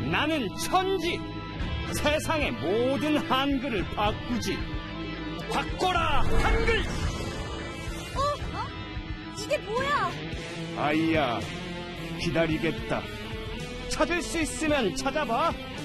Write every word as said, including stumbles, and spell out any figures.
나는 천지! 세상의 모든 한글을 바꾸지! 바꿔라, 한글! 어? 어? 이게 뭐야? 아이야, 기다리겠다. 찾을 수 있으면 찾아봐.